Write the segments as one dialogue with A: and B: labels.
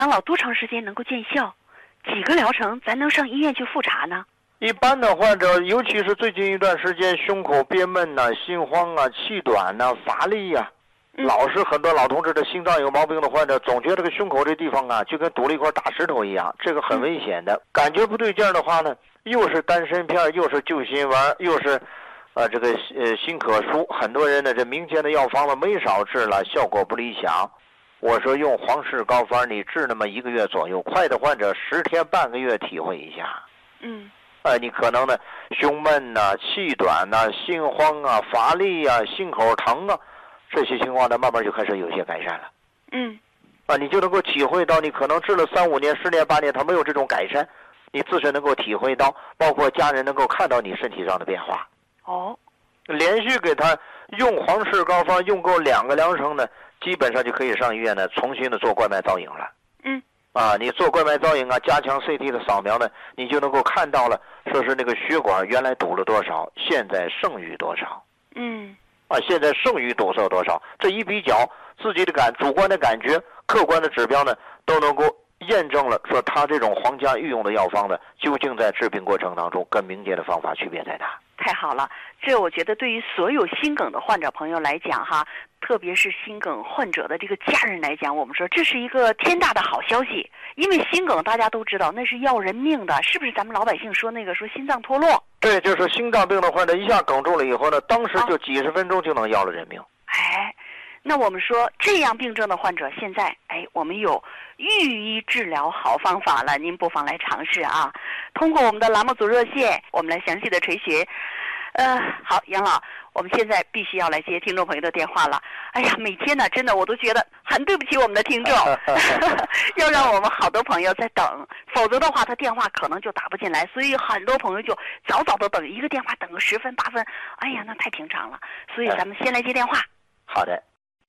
A: 养老多长时间能够见效？几个疗程咱能上医院去复查呢？
B: 一般的患者，尤其是最近一段时间，胸口憋闷呐、心慌啊、气短呐、乏力呀、老是很多老同志的心脏有毛病的患者，总觉得这个胸口这地方啊，就跟堵了一块大石头一样，这个很危险的。感觉不对劲的话呢，又是丹参片，又是救心丸，又是心可舒。很多人呢，这民间的药方子没少治了，效果不理想。我说用黄氏膏方，你治那么1个月左右，快的患者10天半个月体会一下。你可能呢胸闷呐、气短呐、心慌啊、乏力啊、心口疼啊，这些情况呢慢慢就开始有些改善了。你就能够体会到，你可能治了3、5年、10年、8年，他没有这种改善，你自身能够体会到，包括家人能够看到你身体上的变化。连续给他用黄氏膏方用够2个疗程呢，基本上就可以上医院呢重新的做冠脉造影了。你做冠脉造影啊，加强 CT 的扫描呢，你就能够看到了，说是那个血管原来堵了多少，现在剩余多少。现在剩余堵塞多少，这一比较，自己的主观的感觉、客观的指标呢，都能够验证了，说他这种皇家御用的药方呢，究竟在治病过程当中跟民间的方法区别在哪？
A: 太好了，这我觉得对于所有心梗的患者朋友来讲哈，特别是心梗患者的这个家人来讲，我们说这是一个天大的好消息。因为心梗大家都知道那是要人命的，是不是咱们老百姓说那个说心脏脱落？
B: 对，就是心脏病的患者一下梗住了以后呢，当时就几十分钟就能要了人命。
A: 那我们说这样病症的患者现在我们有预医治疗好方法了，您不妨来尝试啊。通过我们的栏目组热线，我们来详细的垂询。好，杨老，我们现在必须要来接听众朋友的电话了。每天呢，真的我都觉得很对不起我们的听众，要让我们好多朋友在等，否则的话他电话可能就打不进来，所以很多朋友就早早的等一个电话，等个10分8分，那太平常了。所以咱们先来接电话。
B: 好的。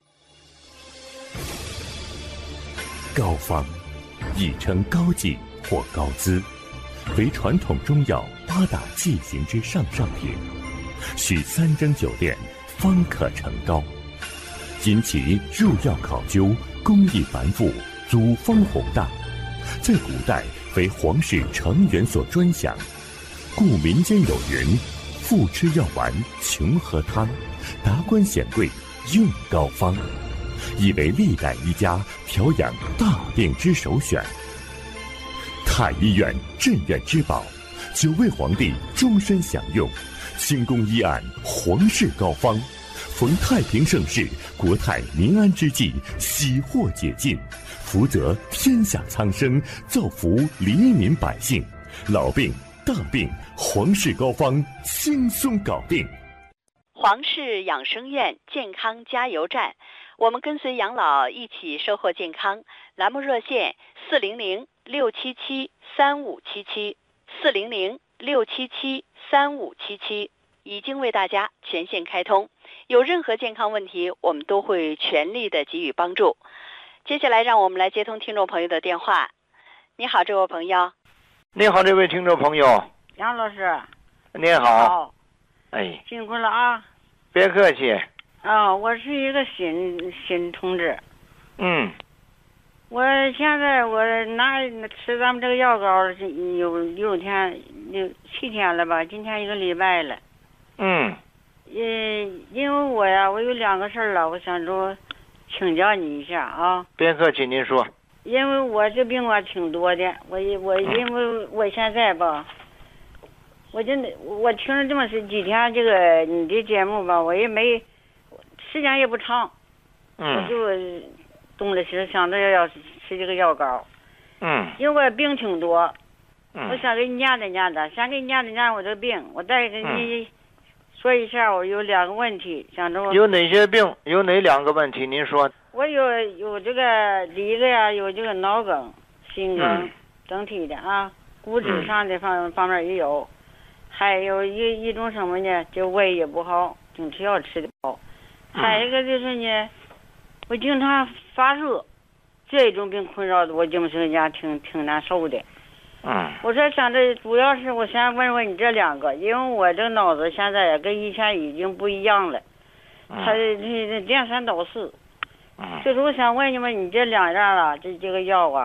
C: 膏方，亦称膏剂或膏滋，为传统中药8大剂型之上品，需3蒸9炼方可成膏。因其入药考究，工艺繁复，组方宏大，在古代为皇室成员所专享，故民间有云：富吃药丸，穷喝汤，达官显贵用膏方，亦为历代医家调养大病之首选。太医院镇院之宝，9位皇帝终身享用，清宫医案皇氏膏方，逢太平盛世、国泰民安之际，喜获解禁，福泽天下苍生，造福黎民百姓。老病大病，皇氏膏方轻松搞定。
A: 皇氏养生院健康加油站，我们跟随养老一起收获健康。栏目热线400-677-3577，400-677-3577，已经为大家全线开通。有任何健康问题，我们都会全力的给予帮助。接下来让我们来接通听众朋友的电话。你好，这位朋友。
B: 你好，这位听众朋友。
D: 杨老师。
B: 你好。
D: 辛苦了啊。
B: 别客气。
D: 我是一个新同志。我现在吃咱们这个药膏有7天了吧，今天1个礼拜了。因为我有2个事儿了，我想着请教你一下啊。
B: 别客气，您说。
D: 因为我这病挺多的，我因为我现在吧，我听了这么几天这个你的节目吧，我也没时间也不长，我就动了心，想着要吃这个药膏。因为我病挺多，我想给你念的，想给你念我这病，我再给你说一下，我有2个问题，想着
B: 有哪些病？有哪2个问题？您说。
D: 我有这个第一个有这个脑梗、心梗，整体的骨质上的方面也有，还有一种什么呢？就胃也不好，总吃药吃的不好。还有一个就是呢，我经常发热，这种病困扰的我精神家挺难受的。我说想着主要是我先问问你这2个，因为我这脑子现在跟以前已经不一样了，它连3倒4。就是我想问你们，你这2样这个药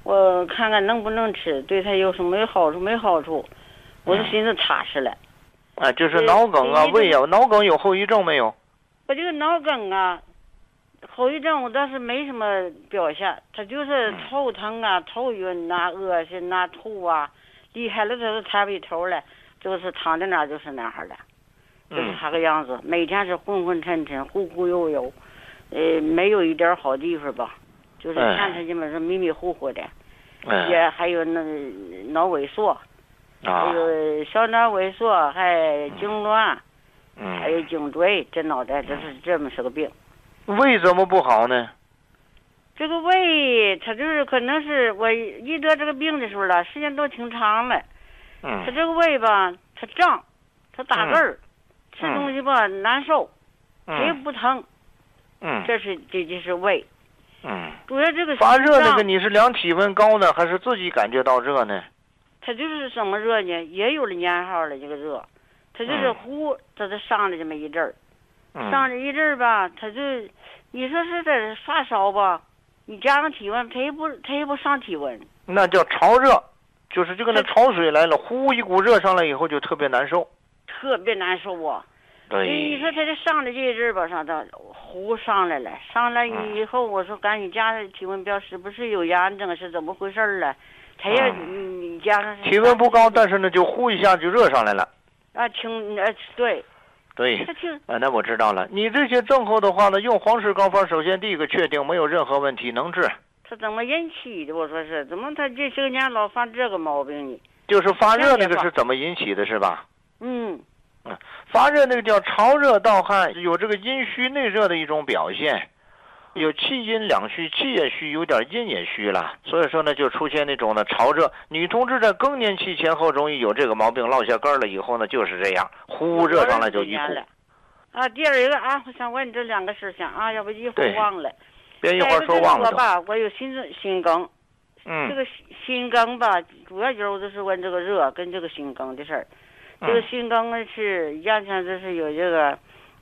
D: 我看看能不能吃，对他有什么好处没好处，我就寻思查实了。
B: 啊，就是脑梗啊、胃啊，脑梗有后遗症没有？
D: 我这个脑梗啊，后遗症我倒是没什么表现，他就是头疼啊、头晕呐、恶心呐、吐啊，厉害了他都抬不起头来，就是躺在那儿就是那样的，就是他个样子，每天是昏昏沉沉、忽忽悠悠，没有一点好地方吧，就是看他基本是迷迷糊糊的，也还有那脑萎缩，还有小脑萎缩，还痉挛，还有颈椎，这脑袋这是这么是个病。
B: 胃怎么不好呢？
D: 这个胃，他就是可能是我一得这个病的时候了，时间都挺长了。他这个胃吧，他胀，他打嗝儿，吃东西吧难受，也不疼。这就是胃。主要这个
B: 发热那个，你是量体温高呢，还是自己感觉到热呢？
D: 他就是什么热呢？也有了年号了，这个热，他就是呼，他就上来这么一阵儿。上这一阵儿吧，他就，你说是这发烧吧，你加上体温，他也不上体温。
B: 那叫潮热，就是就跟那潮水来了，呼一股热上来以后就特别难受。
D: 特别难受啊！
B: 对。
D: 你说他这上来这一阵儿吧，上他呼上来了，上来以后，我说赶紧加上体温表，是不是有炎症？是怎么回事了？他也加上
B: 体温不高，但是呢，就呼一下就热上来了。
D: 啊，对。
B: 对，那我知道了。你这些症候的话呢，用黄氏膏方，首先第一个确定没有任何问题，能治。
D: 他怎么引起的？我说是，怎么他这些年老犯这个毛病呢？
B: 就是发热那个是怎么引起的，是吧？发热那个叫潮热盗汗，有这个阴虚内热的一种表现，有气阴两虚，气也虚，有点阴也虚了，所以说呢，就出现那种的潮热。女同志在更年期前后容易有这个毛病，落下根了以后呢，就是这样，呼热上来就一吐。
D: 啊，第二一个啊，我想问这两个事情啊，要不一会儿忘了。
B: 别一会儿说忘了。
D: 我有心梗。这个心梗吧，主要就是问这个热跟这个心梗的事儿。这个心梗呢是眼前就是有这个。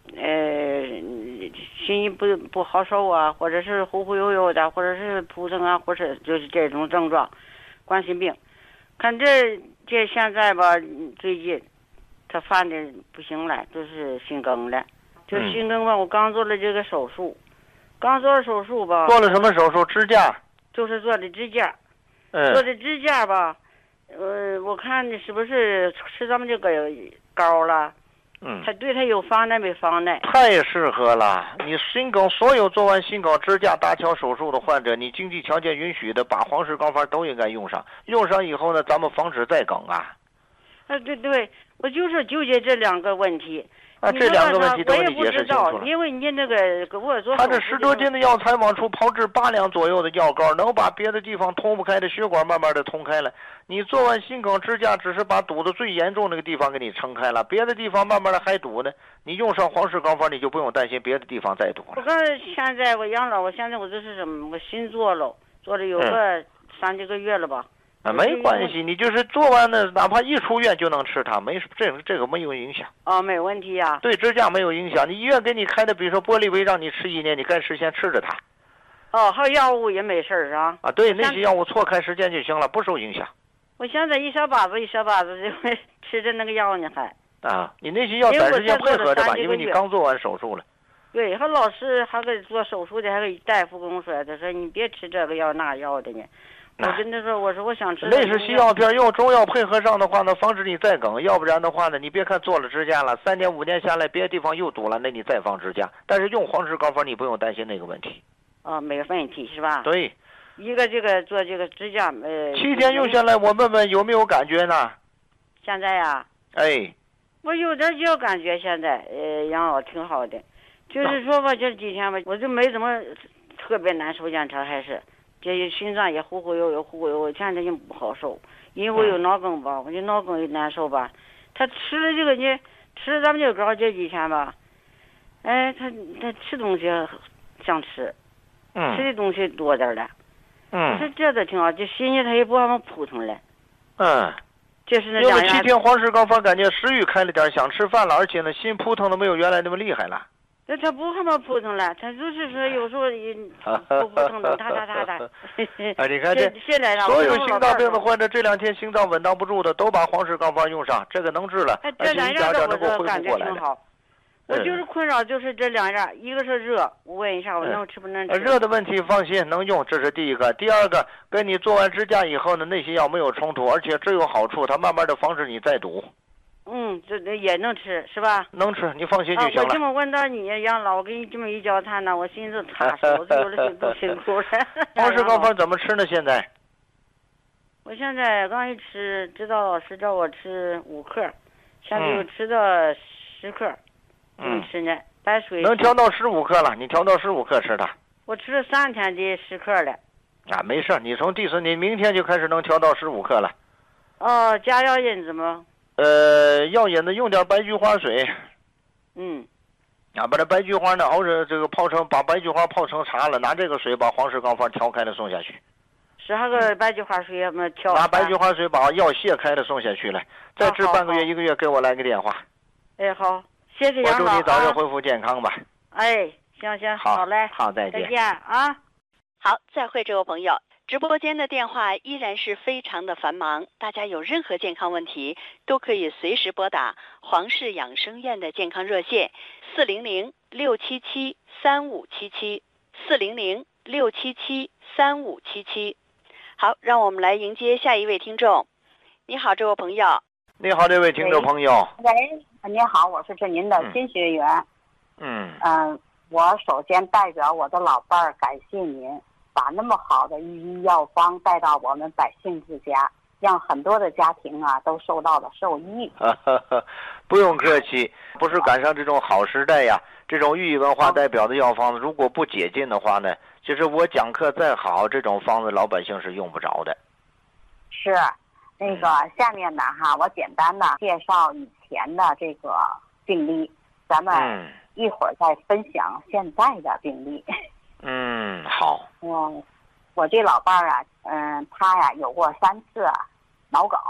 D: 心一不好受啊，或者是忽忽悠悠的，或者是扑腾啊，或者就是这种症状，冠心病。看这现在吧，最近他犯的不行了，就是心梗了。就心梗吧，我刚做了这个手术，吧。
B: 做了什么手术？支架。
D: 就是做的支架。做的支架吧，我看你是不是吃咱们这个膏了？他对他有妨碍没妨碍？
B: 太适合了！你心梗所有做完心梗支架搭桥手术的患者，你经济条件允许的，把黄氏膏方都应该用上。用上以后呢，咱们防止再梗啊。
D: 对，我就是纠结这两个问题。
B: 这两个问题都给你解释清楚了。
D: 因为你那个给我做，
B: 他这10多斤的药材往出炮制8两左右的药膏，能把别的地方通不开的血管慢慢的通开了。你做完心梗支架，只是把堵得最严重那个地方给你撑开了，别的地方慢慢的还堵呢。你用上黄氏膏方，你就不用担心别的地方再堵了。
D: 我看现在我养老，现在我这是什么？我新做了有个3几个月了吧。
B: 没关系，你就是做完了，哪怕一出院就能吃它，这个没有影响。
D: 没问题呀。
B: 对支架没有影响，你医院给你开的，比如说玻璃维让你吃1年，你该吃先吃着它。
D: 还有药物也没事儿啊。
B: 对，那些药物错开时间就行了，不受影响。
D: 我现在一小把子就会吃着那个药呢，还。
B: 你那些药短时间配合着吧，因为你刚做完手术了。
D: 对，和老师还给做手术的，还给大夫跟我说，他说你别吃这个药那药的呢。我跟他说，我想吃。
B: 那是西药片，用中药配合上的话呢，防止你再梗。要不然的话呢，你别看做了支架了，3年5年下来，别的地方又堵了，那你再放支架。但是用黄氏膏方，你不用担心那个问题。
D: 没有问题是吧？
B: 对。
D: 一个做这个支架
B: 7天用下来，我问问有没有感觉呢？
D: 现在呀。我有点就感觉现在养老挺好的，就是说吧，这几天吧，我就没怎么特别难受，检查还是。这心脏也忽忽悠悠，现在就不好受，因为我有脑梗吧，我这脑梗也难受吧。他吃了这个吃了咱们这个膏这几天吧，他吃东西想吃，吃的东西多点了。我说这都挺好，这心里他也不让我扑腾了。这是那
B: 用了7天黄氏膏方，感觉食欲开了点，想吃饭了，而且呢心扑腾的没有原来那么厉害了。
D: 那他不那么扑腾了，他就是说有时候扑腾的，他。
B: 哎，你看这
D: 现在
B: 所有心脏病的患者，这2天心脏稳当不住的，都把黄氏膏方用上，这个能治了，而且一点点能够恢复过来了。
D: 我就是困扰就是这2样，一个是热，我问一下我能吃不能吃？
B: 热的问题放心能用，这是第一个。第二个，跟你做完支架以后呢，那些药没有冲突，而且这有好处，它慢慢的防止你再堵。
D: 这也能吃是吧？
B: 能吃，你放心就行了。
D: 我这么问到你养老，我给你这么一交谈呢，我心思踏实，我有的时候都辛苦了。
B: 黄氏膏方怎么吃呢？现在？
D: 我现在刚一吃，指导老师叫我吃5克，现在又吃到10克。吃呢，白水
B: 能调到15克了，你调到15克吃它。
D: 我吃了3天的10克了。
B: 没事，你从第4天明天就开始能调到15克了。
D: 加药引子吗？
B: 药引子用点白菊花水。把这白菊花呢熬着这个泡成，把白菊花泡成茶了，拿这个水把黄氏膏方调开了送下去。
D: 12个白菊花水么调？
B: 拿白菊花水把药卸开了送下去了，再治半个月1个月，给我来个电话。
D: 好。谢谢杨老，
B: 我祝你早日恢复健康吧。
D: 行，好嘞，
B: 好，再见
D: 啊。
A: 好，再会，这位朋友。直播间的电话依然是非常的繁忙，大家有任何健康问题都可以随时拨打黄氏养生院的健康热线400-677-3577，400-677-3577。好，让我们来迎接下一位听众。你好，这位朋友。
B: 你好，这位听众朋友。
E: 喂，您好，我是您的新学员。我首先代表我的老伴儿感谢您，把那么好的寓医药方带到我们百姓之家，让很多的家庭都受到了受益。
B: 不用客气，不是赶上这种好时代呀，这种寓意文化代表的药方子，如果不解禁的话呢，就是我讲课再好，这种方子老百姓是用不着的。
E: 是。那个下面呢我简单的介绍以前的这个病例，咱们一会儿再分享现在的病例。
B: 好。
E: 我这老伴儿他有过3次脑梗。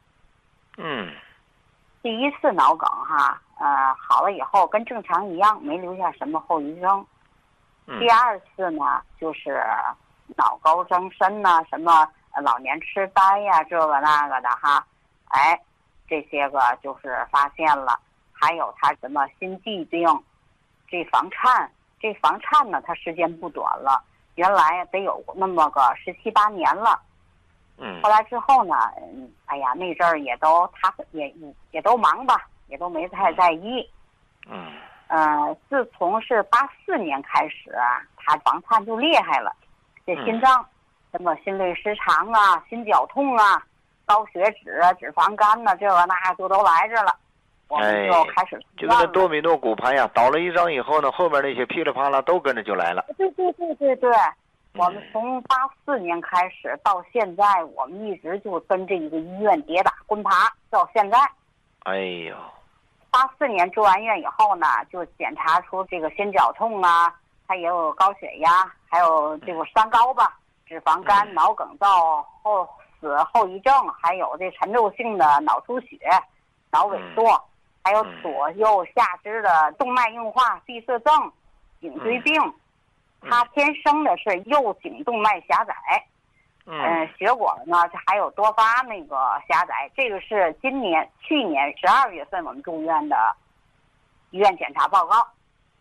E: 第1次脑梗好了以后跟正常一样，没留下什么后遗症。第2次呢就是脑沟增生什么老年痴呆呀，这个那个的这些个就是发现了。还有他什么心悸病，这房颤呢，他时间不短了，原来得有那么个17、18年了。后来之后呢，那阵儿他也都忙吧，也都没太在意。自从是84年开始他房颤就厉害了，这心脏什么心律失常心绞痛高血脂脂肪肝这个那就都来着了。我们就开始
B: 就跟那多米诺骨牌倒了一张以后呢，后面那些噼里啪啦都跟着就来了。
E: 对，我们从84年开始到现在，我们一直就跟这一个医院跌打滚爬到现在。84年住完院以后呢，就检查出这个心绞痛还有高血压，还有这个三高吧，脂肪肝、脑梗到死后遗症，还有这沉重性的脑出血、脑萎缩，还有左右下肢的动脉硬化、闭塞症、颈椎病。他天生的是右颈动脉狭窄，血管呢还有多发那个狭窄。这个是去年12月份我们住院的医院检查报告。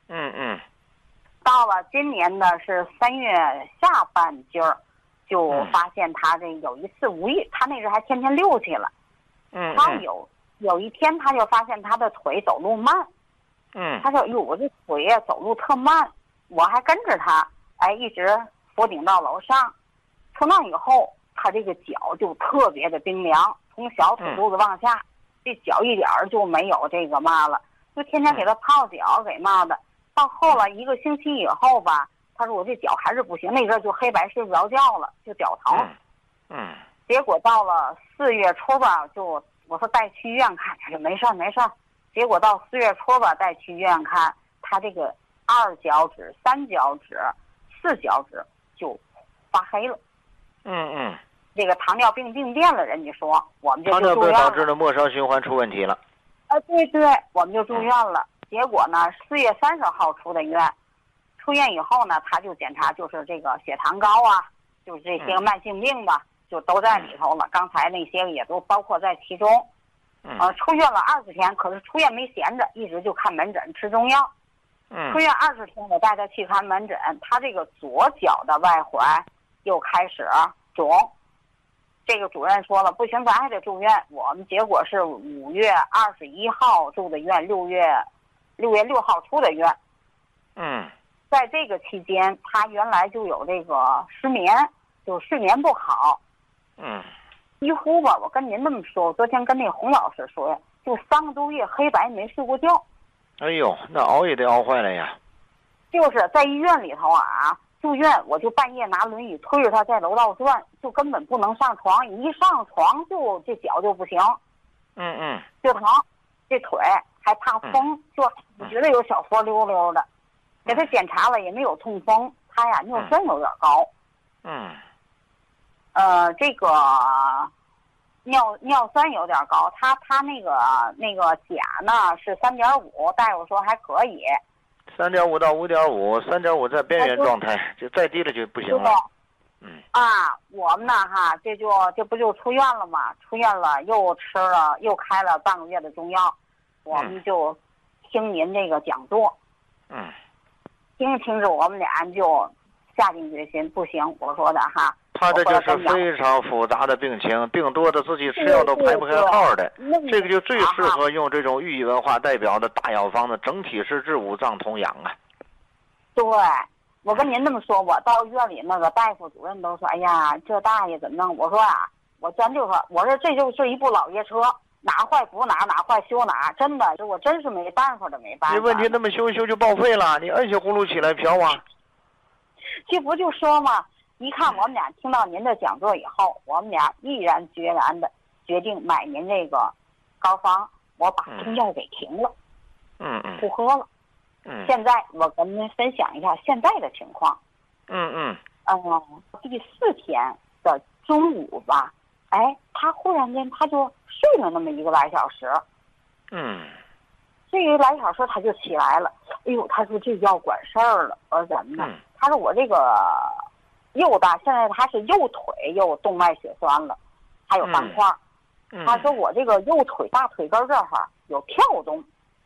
E: 到了今年的是3月下半截儿，就发现他这有一次无意，他那时候还天天溜去了。他有一天他就发现他的腿走路慢。他说：“哟，我这腿走路特慢。”我还跟着他，一直扶顶到楼上。从那以后，他这个脚就特别的冰凉，从小腿肚子往下，这脚一点儿就没有这个嘛了，就天天给他泡脚给嘛的。到后来1个星期以后吧，他说我这脚还是不行，那阵就黑白睡不着觉了，就脚疼。结果到了4月初吧，我说带去医院看，他说没事。结果到4月初吧，带去医院看，他这个2脚趾、3脚趾、4脚趾就发黑了。这个糖尿病病变了，人家说我们就住院了。
B: 糖尿病导致的末梢循环出问题了。
E: 对，我们就住院了。 结果呢4月30号出的院，出院以后呢，他就检查就是这个血糖高啊，就是这些慢性病吧，就都在里头了。刚才那些也都包括在其中。出院了20天，可是出院没闲着，一直就看门诊吃中药。出院20天，我带他去看门诊，他这个左脚的外踝又开始肿。这个主任说了，不行，咱还得住院。我们结果是5月21号住的院，6月6号出的院。在这个期间，他原来就有这个失眠，就睡眠不好。几乎吧，我跟您这么说，我昨天跟那洪老师说，就3个多月黑白没睡过觉。
B: 哎呦，那熬也得熬坏了呀。
E: 就是在医院里头啊，住院我就半夜拿轮椅推着他在楼道转，就根本不能上床，一上床就这脚就不行。就疼，这腿还怕风，就觉得有小风溜溜的。给他检查了也没有痛风，他呀尿酸有点高。这个尿酸有点高，他那个钾呢是3.5，大夫说还可以。
B: 3.5到5.5，3.5在边缘状态，就再低了就不行了。
E: 我们呢这不就出院了吗？出院了又开了半个月的中药，我们就听您这个讲座。听着我们俩就下定决心，不行，我说的哈。
B: 他这就是非常复杂的病情，病多的自己吃药都排不开号的，这个就最适合用这种寓意文化代表的大药方的，整体是治五脏同养啊。
E: 对，我跟您这么说，我到院里那个大夫主任都说，哎呀，这大爷怎么弄？我说我真就说，我说这就是一部老爷车，哪坏补哪，哪坏修哪，真的，我真是没办法的，没办法。
B: 你问题那么修就报废了，你摁下葫芦起来瓢啊。
E: 这不就说嘛。一看我们俩听到您的讲座以后，我们俩毅然决然的决定买您这个膏方，我把中药给停了，不喝了。现在我跟您分享一下现在的情况。第4天的中午吧，他忽然间他就睡了那么1个来小时。睡1个来小时他就起来了。哎呦，他说这药管事儿了。我说怎么呢？他说我这个右大，现在他是右腿又动脉血栓了，还有斑块。他说我这个右腿大腿根这儿有跳动。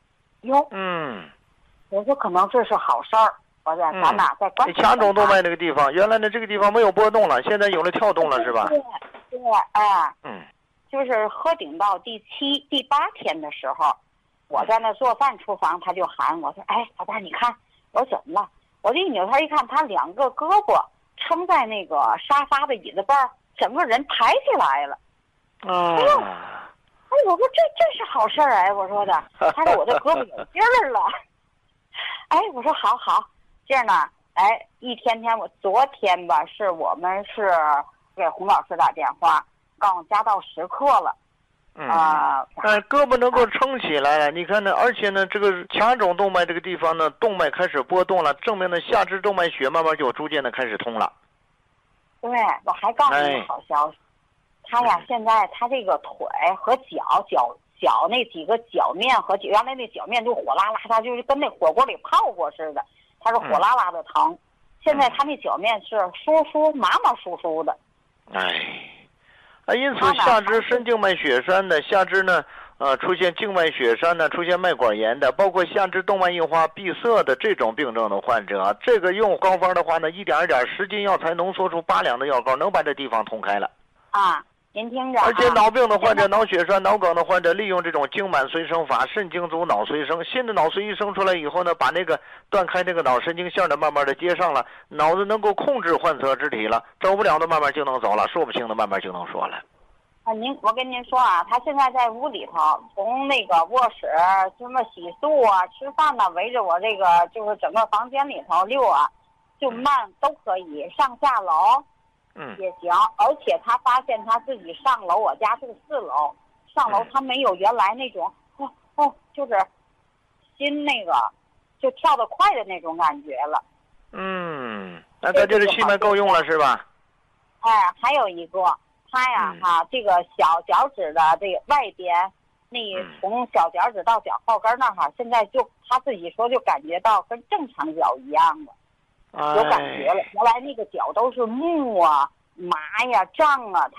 E: 我说可能这是好事儿。我说咱俩再观察。
B: 髂中动脉那个地方，原来的这个地方没有波动了，现在有了跳动了，是吧？
E: 对，就是喝顶到第7、第8天的时候，我在那做饭厨房，他就喊我说：“老大，你看。”我说怎么了？我这一扭头一看，他2个胳膊撑在那个沙发的椅子背儿，整个人抬起来了。我说这是好事儿我说的。他说我这胳膊有劲儿了。我说好，这样呢，一天天我昨天吧，我们是给洪老师打电话，告诉加到10克了。
B: 胳膊能够撑起来了，你看呢？而且呢，这个髂中动脉这个地方呢，动脉开始波动了，证明呢下肢动脉血慢慢就逐渐的开始通了。
E: 对，我还告诉你个好消息，他呀现在他这个腿和脚那几个脚面和原来那脚面就火辣辣，他就是跟那火锅里泡过似的，他是火辣辣的疼。现在他那脚面是麻酥酥的。
B: 因此下肢深静脉血栓的，下肢呢出现静脉血栓呢，出现脉管炎的，包括下肢动脉硬化闭塞的这种病症的患者，这个用膏方的话呢，一点10斤药材浓缩出8两的药膏，能把这地方通开了。
E: 您听着。
B: 而且脑病的患者、脑血栓、脑梗的患者，利用这种经脉随生法，肾经阻脑随生，新的脑髓一生出来以后呢，把那个断开那个脑神经线的慢慢的接上了，脑子能够控制患侧肢体了，走不了的慢慢就能走了，说不清的慢慢就能说了。
E: 我跟您说他现在在屋里头，从那个卧室什么洗漱吃饭围着我这个就是整个房间里头溜就慢都可以，上下楼也行。而且他发现他自己上楼，我家是个4楼，上楼他没有原来那种就是心那个就跳得快的那种感觉了。
B: 那他就是气脉够用了是吧？
E: 还有一个他呀这个小脚趾的这个外边那从小脚趾到脚后跟那哈，现在就他自己说就感觉到跟正常脚一样了，有感觉了。原来那个脚都是木啊、麻呀、胀啊，